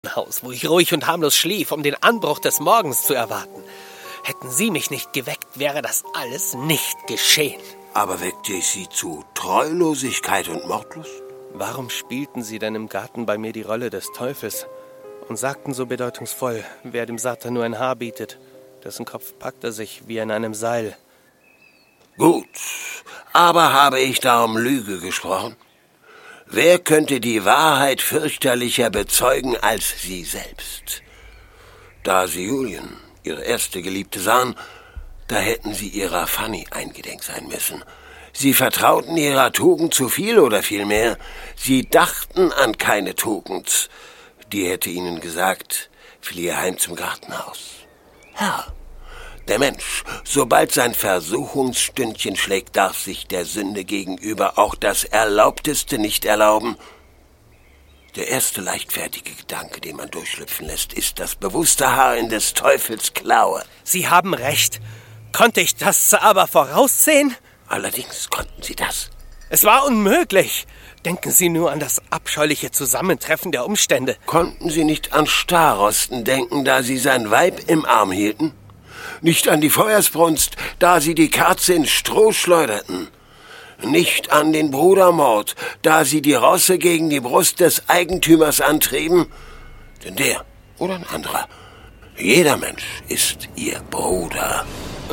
Haus, wo ich ruhig und harmlos schlief, um den Anbruch des Morgens zu erwarten. Hätten Sie mich nicht geweckt, wäre das alles nicht geschehen. Aber weckte ich Sie zu Treulosigkeit und Mordlust? Warum spielten Sie denn im Garten bei mir die Rolle des Teufels und sagten so bedeutungsvoll, wer dem Satan nur ein Haar bietet, dessen Kopf packt er sich wie in einem Seil? Gut, aber habe ich da um Lüge gesprochen? Wer könnte die Wahrheit fürchterlicher bezeugen als Sie selbst? Da Sie Julien, Ihre erste Geliebte, sahen, da hätten Sie Ihrer Fanny eingedenk sein müssen. Sie vertrauten Ihrer Tugend zu viel oder vielmehr, Sie dachten an keine Tugend. Die hätte Ihnen gesagt, fliehe heim zum Gartenhaus. Herr, der Mensch, sobald sein Versuchungsstündchen schlägt, darf sich der Sünde gegenüber auch das Erlaubteste nicht erlauben. Der erste leichtfertige Gedanke, den man durchschlüpfen lässt, ist das bewusste Haar in des Teufels Klaue. Sie haben recht. Konnte ich das aber voraussehen? Allerdings konnten Sie das. Es war unmöglich. Denken Sie nur an das abscheuliche Zusammentreffen der Umstände. Konnten Sie nicht an Starosten denken, da Sie sein Weib im Arm hielten? Nicht an die Feuersbrunst, da Sie die Kerze ins Stroh schleuderten. Nicht an den Brudermord, da Sie die Rosse gegen die Brust des Eigentümers antrieben. Denn der oder ein anderer, jeder Mensch ist Ihr Bruder.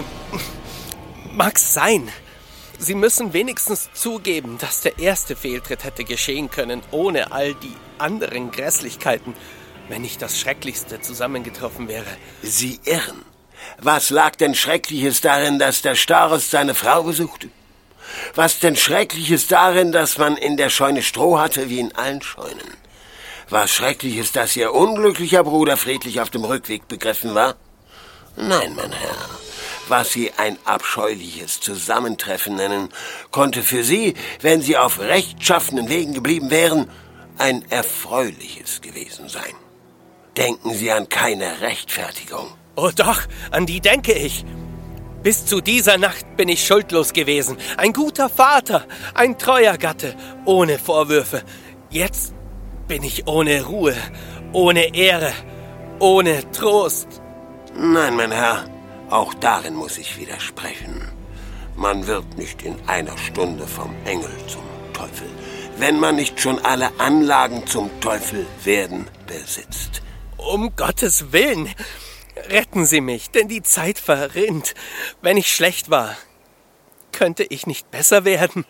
Mag's sein. Sie müssen wenigstens zugeben, dass der erste Fehltritt hätte geschehen können, ohne all die anderen Grässlichkeiten, wenn nicht das Schrecklichste zusammengetroffen wäre. Sie irren. Was lag denn Schreckliches darin, dass der Starost seine Frau besuchte? Was denn Schreckliches darin, dass man in der Scheune Stroh hatte, wie in allen Scheunen? Was Schreckliches, dass Ihr unglücklicher Bruder friedlich auf dem Rückweg begriffen war? Nein, mein Herr. Was Sie ein abscheuliches Zusammentreffen nennen, konnte für Sie, wenn Sie auf rechtschaffenen Wegen geblieben wären, ein erfreuliches gewesen sein. Denken Sie an keine Rechtfertigung. Oh doch, an die denke ich. Bis zu dieser Nacht bin ich schuldlos gewesen. Ein guter Vater, ein treuer Gatte, ohne Vorwürfe. Jetzt bin ich ohne Ruhe, ohne Ehre, ohne Trost. Nein, mein Herr, auch darin muss ich widersprechen. Man wird nicht in einer Stunde vom Engel zum Teufel, wenn man nicht schon alle Anlagen zum Teufel werden besitzt. Um Gottes Willen! Retten Sie mich, denn die Zeit verrinnt. Wenn ich schlecht war, könnte ich nicht besser werden?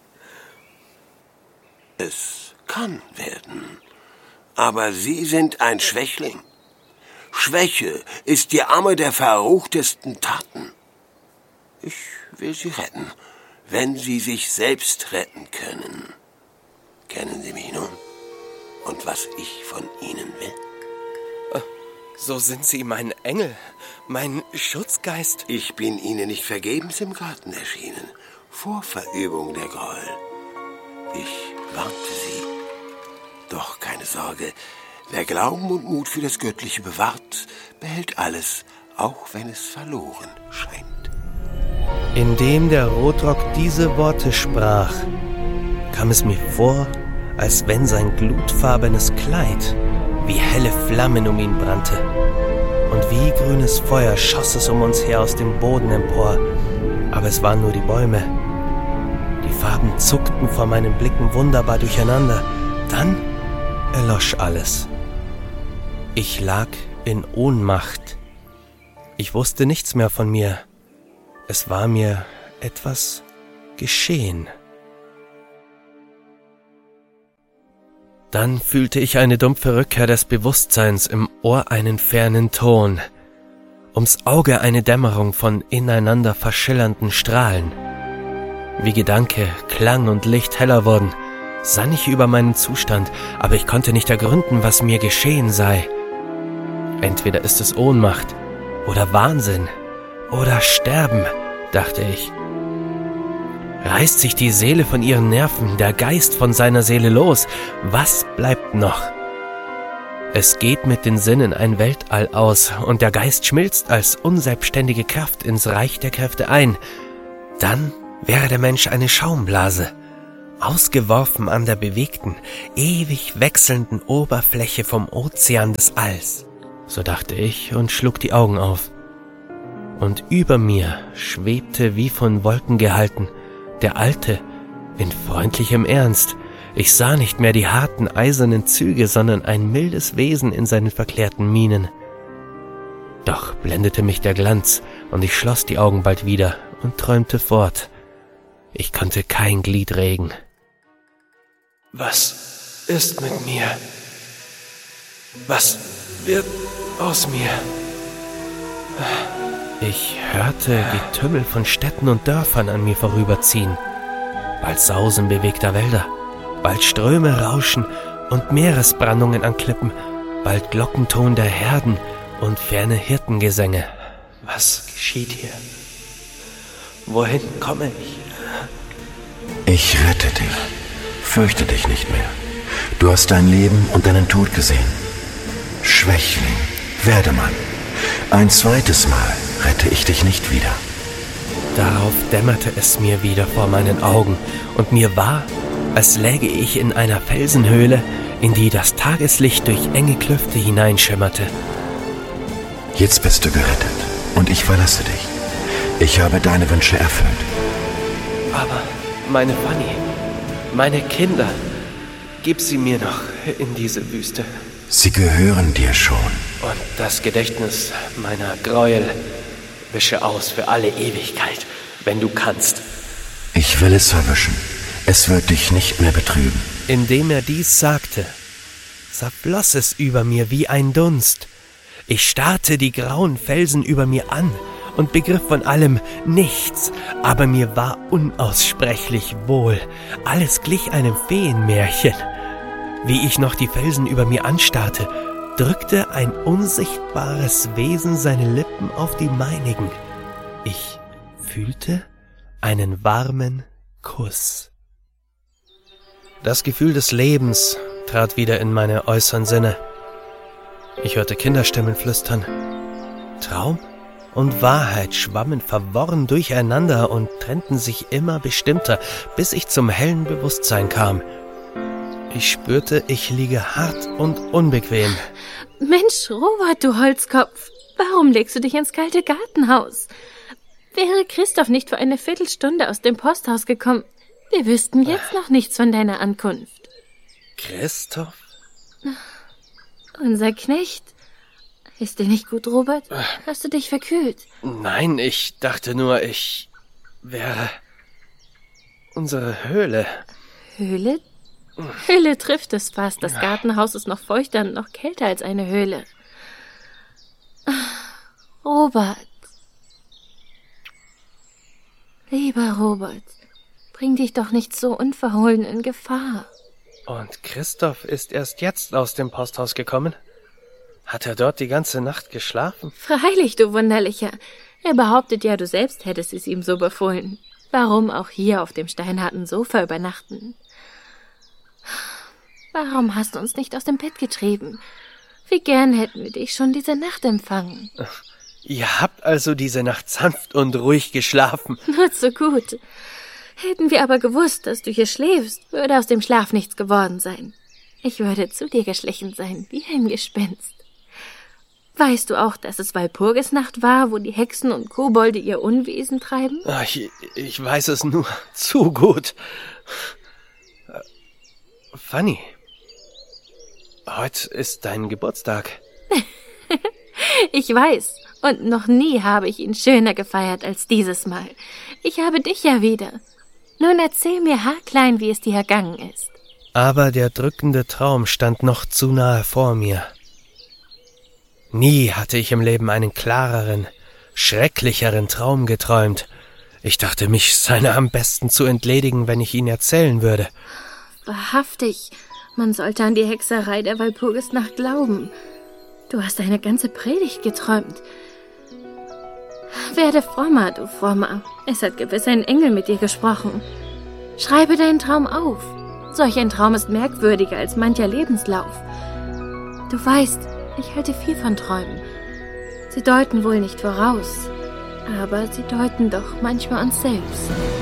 Es kann werden, aber Sie sind ein Schwächling. Schwäche ist die Amme der verruchtesten Taten. Ich will Sie retten, wenn Sie sich selbst retten können. Kennen Sie mich nun und was ich von Ihnen will? So sind Sie mein Engel, mein Schutzgeist. Ich bin Ihnen nicht vergebens im Garten erschienen, vor Verübung der Groll. Ich warnte Sie. Doch keine Sorge, wer Glauben und Mut für das Göttliche bewahrt, behält alles, auch wenn es verloren scheint. Indem der Rotrock diese Worte sprach, kam es mir vor, als wenn sein glutfarbenes Kleid wie helle Flammen um ihn brannte. Und wie grünes Feuer schoss es um uns her aus dem Boden empor. Aber es waren nur die Bäume. Die Farben zuckten vor meinen Blicken wunderbar durcheinander. Dann erlosch alles. Ich lag in Ohnmacht. Ich wusste nichts mehr von mir. Es war mir etwas geschehen. Dann fühlte ich eine dumpfe Rückkehr des Bewusstseins, im Ohr einen fernen Ton, ums Auge eine Dämmerung von ineinander verschillernden Strahlen. Wie Gedanke, Klang und Licht heller wurden, sann ich über meinen Zustand, aber ich konnte nicht ergründen, was mir geschehen sei. Entweder ist es Ohnmacht oder Wahnsinn oder Sterben, dachte ich. Reißt sich die Seele von ihren Nerven, der Geist von seiner Seele los, was bleibt noch? Es geht mit den Sinnen ein Weltall aus, und der Geist schmilzt als unselbstständige Kraft ins Reich der Kräfte ein. Dann wäre der Mensch eine Schaumblase, ausgeworfen an der bewegten, ewig wechselnden Oberfläche vom Ozean des Alls. So dachte ich und schlug die Augen auf. Und über mir schwebte, wie von Wolken gehalten, der Alte in freundlichem Ernst. Ich sah nicht mehr die harten, eisernen Züge, sondern ein mildes Wesen in seinen verklärten Mienen. Doch blendete mich der Glanz, und ich schloss die Augen bald wieder und träumte fort. Ich konnte kein Glied regen. Was ist mit mir? Was wird aus mir? Ich hörte Getümmel von Städten und Dörfern an mir vorüberziehen. Bald Sausen bewegter Wälder, bald Ströme rauschen und Meeresbrandungen an Klippen, bald Glockenton der Herden und ferne Hirtengesänge. Was geschieht hier? Wohin komme ich? Ich rette dich. Fürchte dich nicht mehr. Du hast dein Leben und deinen Tod gesehen. Schwächling, werde Mann. Ein zweites Mal rette ich dich nicht wieder. Darauf dämmerte es mir wieder vor meinen Augen, und mir war, als läge ich in einer Felsenhöhle, in die das Tageslicht durch enge Klüfte hineinschimmerte. Jetzt bist du gerettet, und ich verlasse dich. Ich habe deine Wünsche erfüllt. Aber meine Fanny, meine Kinder, gib sie mir noch in diese Wüste. Sie gehören dir schon. Und das Gedächtnis meiner Gräuel wische aus für alle Ewigkeit, wenn du kannst. Ich will es verwischen. Es wird dich nicht mehr betrüben. Indem er dies sagte, zerfloss es über mir wie ein Dunst. Ich starrte die grauen Felsen über mir an und begriff von allem nichts, aber mir war unaussprechlich wohl. Alles glich einem Feenmärchen. Wie ich noch die Felsen über mir anstarrte, drückte ein unsichtbares Wesen seine Lippen auf die meinigen. Ich fühlte einen warmen Kuss. Das Gefühl des Lebens trat wieder in meine äußeren Sinne. Ich hörte Kinderstimmen flüstern. Traum und Wahrheit schwammen verworren durcheinander und trennten sich immer bestimmter, bis ich zum hellen Bewusstsein kam. Ich spürte, ich liege hart und unbequem. Mensch, Robert, du Holzkopf, warum legst du dich ins kalte Gartenhaus? Wäre Christoph nicht vor einer Viertelstunde aus dem Posthaus gekommen, wir wüssten jetzt noch nichts von deiner Ankunft. Christoph? Unser Knecht. Ist dir nicht gut, Robert? Hast du dich verkühlt? Nein, ich dachte nur, ich wäre unsere Höhle. Höhle? Höhle trifft es fast. Das Gartenhaus ist noch feuchter und noch kälter als eine Höhle. Robert. Lieber Robert, bring dich doch nicht so unverhohlen in Gefahr. Und Christoph ist erst jetzt aus dem Posthaus gekommen? Hat er dort die ganze Nacht geschlafen? Freilich, du Wunderlicher. Er behauptet ja, du selbst hättest es ihm so befohlen. Warum auch hier auf dem steinharten Sofa übernachten? Warum hast du uns nicht aus dem Bett getrieben? Wie gern hätten wir dich schon diese Nacht empfangen. Ihr habt also diese Nacht sanft und ruhig geschlafen. Nur zu gut. Hätten wir aber gewusst, dass du hier schläfst, würde aus dem Schlaf nichts geworden sein. Ich würde zu dir geschlichen sein, wie ein Gespenst. Weißt du auch, dass es Walpurgisnacht war, wo die Hexen und Kobolde ihr Unwesen treiben? Ich weiß es nur zu gut. Fanny, heute ist dein Geburtstag. Ich weiß, und noch nie habe ich ihn schöner gefeiert als dieses Mal. Ich habe dich ja wieder. Nun erzähl mir haarklein, wie es dir ergangen ist. Aber der drückende Traum stand noch zu nahe vor mir. Nie hatte ich im Leben einen klareren, schrecklicheren Traum geträumt. Ich dachte, mich seiner am besten zu entledigen, wenn ich ihn erzählen würde. Wahrhaftig, man sollte an die Hexerei der Walpurgisnacht glauben. Du hast eine ganze Predigt geträumt. Werde frommer, du Frommer. Es hat gewiss ein Engel mit dir gesprochen. Schreibe deinen Traum auf. Solch ein Traum ist merkwürdiger als mancher Lebenslauf. Du weißt, ich halte viel von Träumen. Sie deuten wohl nicht voraus, aber sie deuten doch manchmal uns selbst.